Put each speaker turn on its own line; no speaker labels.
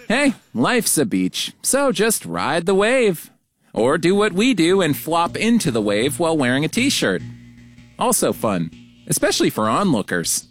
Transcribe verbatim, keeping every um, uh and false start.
Hey, life's a beach, so just ride the wave. Or do what we do and flop into the wave while wearing a t-shirt. Also fun, especially for onlookers.